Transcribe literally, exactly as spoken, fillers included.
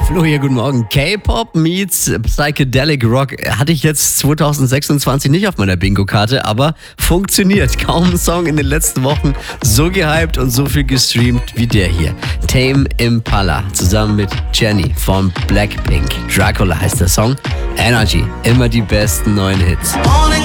Flo hier, guten Morgen. K-Pop meets Psychedelic Rock hatte ich jetzt zwanzig sechsundzwanzig nicht auf meiner Bingo-Karte, aber funktioniert. Kaum ein Song in den letzten Wochen so gehypt und so viel gestreamt wie der hier. Tame Impala zusammen mit Jennie von Blackpink. Dracula heißt der Song. Energy, immer die besten neuen Hits. Morning